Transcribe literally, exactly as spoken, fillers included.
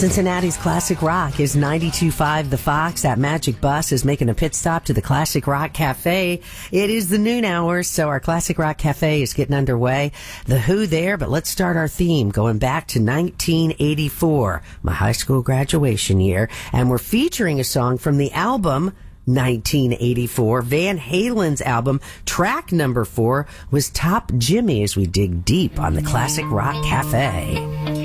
Cincinnati's Classic Rock is ninety-two point five The Fox. That magic bus is making a pit stop to the Classic Rock Cafe. It is the noon hour, so our Classic Rock Cafe is getting underway. The Who there, but let's start our theme going back to nineteen eighty-four, my high school graduation year, and we're featuring a song from the album nineteen eighty-four. Van Halen's album, track number four, was Top Jimmy as we dig deep on the Classic Rock Cafe.